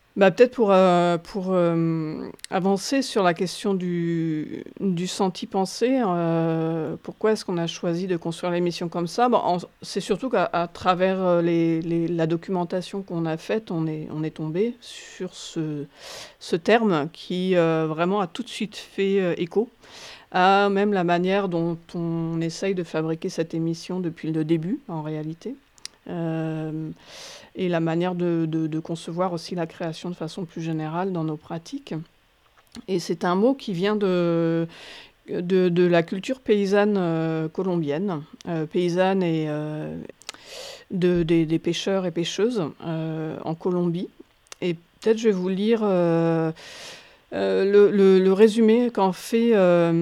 Peut-être pour avancer sur la question du senti-penser, pourquoi est-ce qu'on a choisi de construire l'émission comme ça? C'est surtout qu'à travers, la documentation qu'on a faite, on est tombé sur ce terme qui, vraiment a tout de suite fait, écho à même la manière dont on essaye de fabriquer cette émission depuis le début, en réalité. Hem et la manière de concevoir aussi la création de façon plus générale dans nos pratiques. Et c'est un mot qui vient de la culture paysanne, colombienne, paysanne et des pêcheurs et pêcheuses, en Colombie. Et peut-être je vais vous lire, le résumé qu'en fait,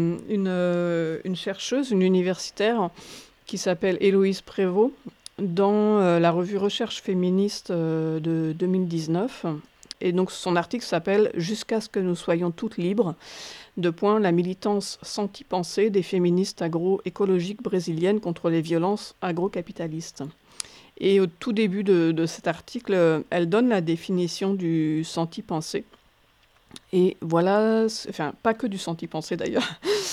une chercheuse, une universitaire qui s'appelle Héloïse Prévost dans, la revue Recherche féministe, de 2019. Et donc son article s'appelle «Jusqu'à ce que nous soyons toutes libres, la militance senti-pensée des féministes agroécologiques brésiliennes contre les violences agrocapitalistes». Et au tout début de cet article, elle donne la définition du senti-pensée. Et voilà, enfin, pas que du senti-pensée d'ailleurs.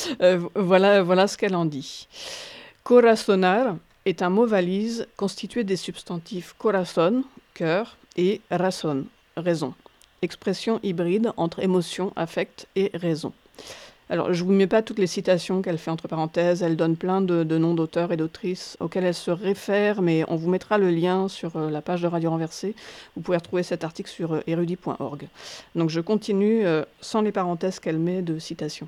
Voilà ce qu'elle en dit. Corazonar est un mot valise constitué des substantifs corazón, cœur, et razón, raison. Expression hybride entre émotion, affect et raison. Alors, je ne vous mets pas toutes les citations qu'elle fait entre parenthèses, elle donne plein de noms d'auteurs et d'autrices auxquels elle se réfère, mais on vous mettra le lien sur la page de Radio Renversée. Vous pouvez retrouver cet article sur érudit.org. Donc je continue sans les parenthèses qu'elle met de citations.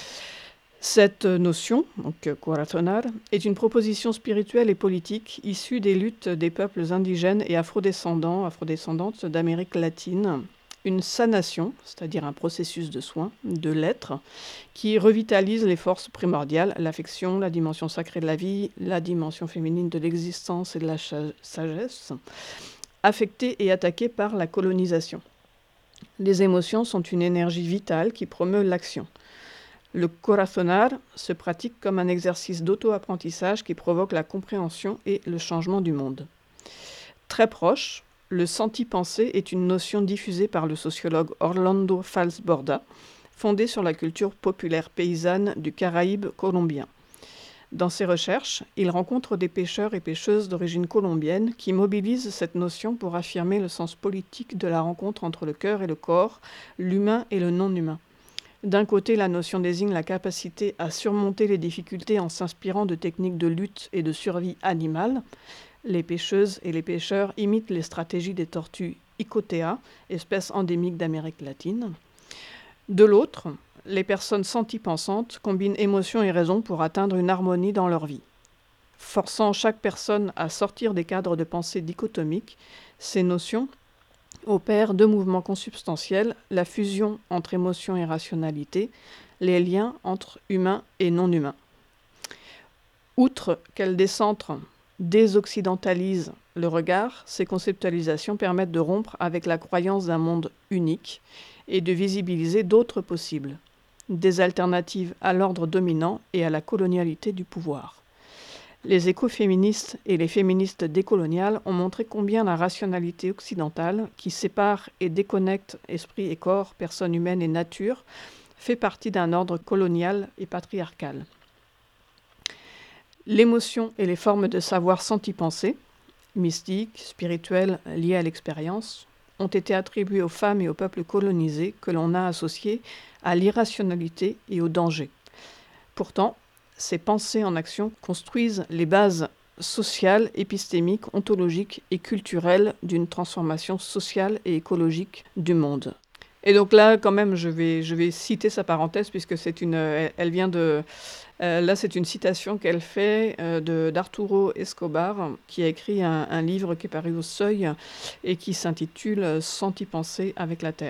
Cette notion, donc corazonar, est une proposition spirituelle et politique issue des luttes des peuples indigènes et afrodescendantes d'Amérique latine. Une sanation, c'est-à-dire un processus de soin, de l'être, qui revitalise les forces primordiales, l'affection, la dimension sacrée de la vie, la dimension féminine de l'existence et de la sagesse, affectée et attaquée par la colonisation. Les émotions sont une énergie vitale qui promeut l'action. Le corazonar se pratique comme un exercice d'auto-apprentissage qui provoque la compréhension et le changement du monde. Très proche, le senti-pensée est une notion diffusée par le sociologue Orlando Falsborda, fondée sur la culture populaire paysanne du Caraïbe colombien. Dans ses recherches, il rencontre des pêcheurs et pêcheuses d'origine colombienne qui mobilisent cette notion pour affirmer le sens politique de la rencontre entre le cœur et le corps, l'humain et le non-humain. D'un côté, la notion désigne la capacité à surmonter les difficultés en s'inspirant de techniques de lutte et de survie animale. Les pêcheuses et les pêcheurs imitent les stratégies des tortues Icotea, espèce endémique d'Amérique latine. De l'autre, les personnes senti-pensantes combinent émotion et raison pour atteindre une harmonie dans leur vie. Forçant chaque personne à sortir des cadres de pensée dichotomiques, ces notions opèrent deux mouvements consubstantiels, la fusion entre émotion et rationalité, les liens entre humain et non-humain. Outre qu'elles décentrent, désoccidentalisent le regard, ces conceptualisations permettent de rompre avec la croyance d'un monde unique et de visibiliser d'autres possibles, des alternatives à l'ordre dominant et à la colonialité du pouvoir. Les écoféministes et les féministes décoloniales ont montré combien la rationalité occidentale, qui sépare et déconnecte esprit et corps, personne humaine et nature, fait partie d'un ordre colonial et patriarcal. L'émotion et les formes de savoir senti-pensé, mystiques, spirituelles, liées à l'expérience, ont été attribuées aux femmes et aux peuples colonisés que l'on a associés à l'irrationalité et au danger. Pourtant, ces pensées en action construisent les bases sociales, épistémiques, ontologiques et culturelles d'une transformation sociale et écologique du monde. Et donc là, quand même, je vais citer sa parenthèse puisque elle vient de... là, c'est une citation qu'elle fait d'Arturo Escobar, qui a écrit un livre qui est paru au Seuil et qui s'intitule « Senti-penser avec la Terre ».